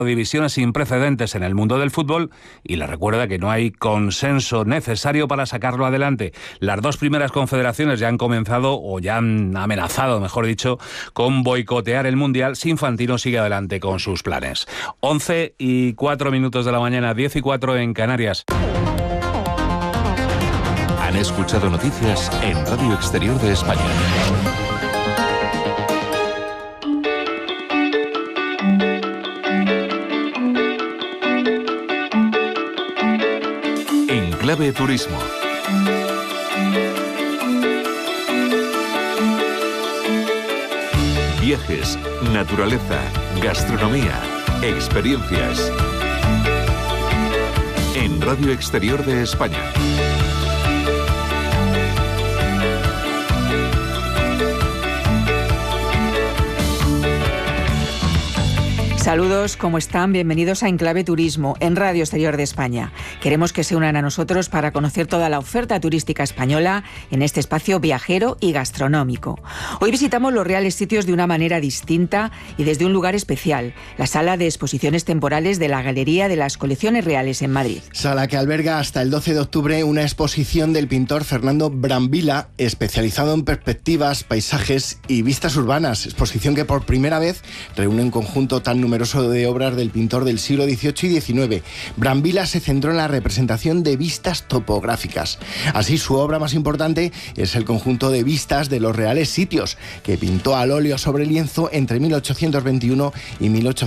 divisiones sin precedentes en el mundo del fútbol y le recuerda que no hay consenso necesario para sacarlo adelante. Las dos primeras confederaciones ya han comenzado, o ya han amenazado, mejor dicho, con boicotear el Mundial si Infantino sigue adelante con sus planes. 11:04 de la mañana, 10:04 en Canarias. Han escuchado noticias en Radio Exterior de España. Clave Turismo. Viajes, naturaleza, gastronomía, experiencias. En Radio Exterior de España. Saludos, ¿cómo están? Bienvenidos a Enclave Turismo, en Radio Exterior de España. Queremos que se unan a nosotros para conocer toda la oferta turística española en este espacio viajero y gastronómico. Hoy visitamos los reales sitios de una manera distinta y desde un lugar especial, la Sala de Exposiciones Temporales de la Galería de las Colecciones Reales en Madrid. Sala que alberga hasta el 12 de octubre una exposición del pintor Fernando Brambilla, especializado en perspectivas, paisajes y vistas urbanas. Exposición que por primera vez reúne un conjunto tan numeroso de obras del pintor del siglo XVIII y XIX. Brambilla se centró en la representación de vistas topográficas. Así, su obra más importante es el conjunto de vistas de los reales sitios, que pintó al óleo sobre lienzo entre 1821 y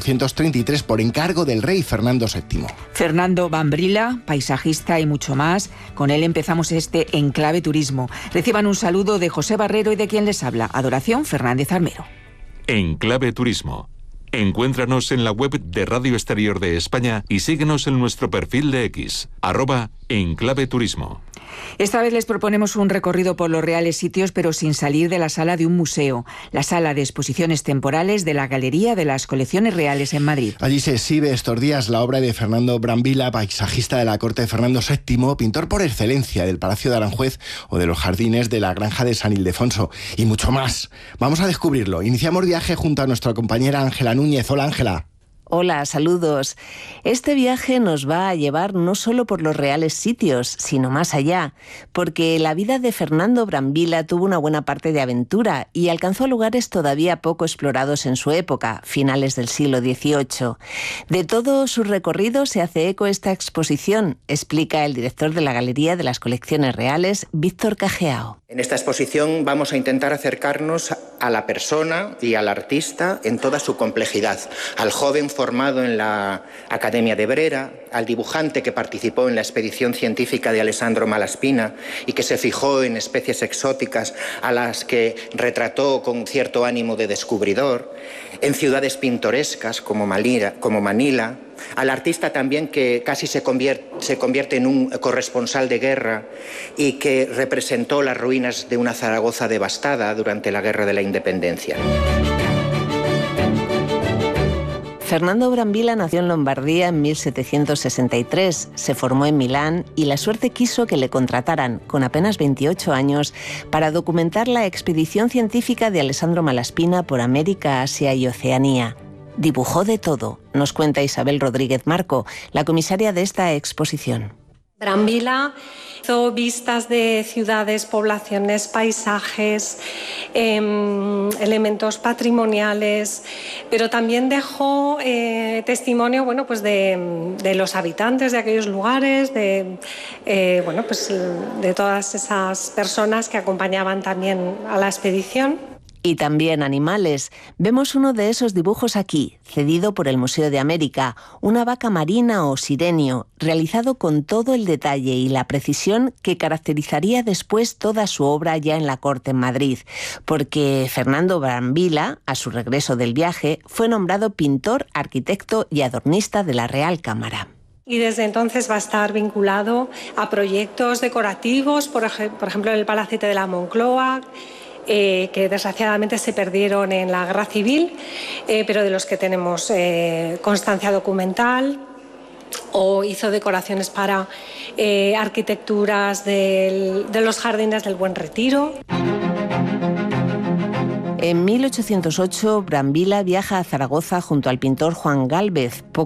1833 por encargo del rey Fernando VII. Fernando Brambilla, paisajista y mucho más. Con él empezamos este Enclave Turismo. Reciban un saludo de José Barrero y de quien les habla, Adoración Fernández Armero. Enclave Turismo. Encuéntranos en la web de Radio Exterior de España y síguenos en nuestro perfil de X, @enclaveturismo. Esta vez les proponemos un recorrido por los reales sitios, pero sin salir de la sala de un museo, la Sala de Exposiciones Temporales de la Galería de las Colecciones Reales en Madrid. Allí se exhibe estos días la obra de Fernando Brambilla, paisajista de la corte de Fernando VII, pintor por excelencia del Palacio de Aranjuez o de los jardines de la Granja de San Ildefonso, y mucho más. Vamos a descubrirlo. Iniciamos viaje junto a nuestra compañera Ángela Núñez. Hola, Ángela. Hola, saludos. Este viaje nos va a llevar no solo por los reales sitios, sino más allá, porque la vida de Fernando Brambilla tuvo una buena parte de aventura y alcanzó lugares todavía poco explorados en su época, finales del siglo XVIII. De todo su recorrido se hace eco esta exposición, explica el director de la Galería de las Colecciones Reales, Víctor Cajeao. En esta exposición vamos a intentar acercarnos a la persona y al artista en toda su complejidad, al joven formado en la Academia de Brera, al dibujante que participó en la expedición científica de Alessandro Malaspina y que se fijó en especies exóticas a las que retrató con cierto ánimo de descubridor, en ciudades pintorescas como Manila, al artista también que casi se convierte en un corresponsal de guerra y que representó las ruinas de una Zaragoza devastada durante la Guerra de la Independencia. Fernando Brambilla nació en Lombardía en 1763, se formó en Milán y la suerte quiso que le contrataran, con apenas 28 años, para documentar la expedición científica de Alessandro Malaspina por América, Asia y Oceanía. Dibujó de todo, nos cuenta Isabel Rodríguez Marco, la comisaria de esta exposición. Brambilla hizo vistas de ciudades, poblaciones, paisajes, elementos patrimoniales, pero también dejó testimonio, de los habitantes de aquellos lugares, de todas esas personas que acompañaban también a la expedición. Y también animales. Vemos uno de esos dibujos aquí, cedido por el Museo de América, una vaca marina o sirenio, realizado con todo el detalle y la precisión que caracterizaría después toda su obra ya en la corte en Madrid, porque Fernando Brambilla, a su regreso del viaje, fue nombrado pintor, arquitecto y adornista de la Real Cámara. Y desde entonces va a estar vinculado a proyectos decorativos, por ejemplo en el Palacete de la Moncloa, que desgraciadamente se perdieron en la Guerra Civil, pero de los que tenemos constancia documental, o hizo decoraciones para arquitecturas de los jardines del Buen Retiro. En 1808, Brambilla viaja a Zaragoza junto al pintor Juan Gálvez.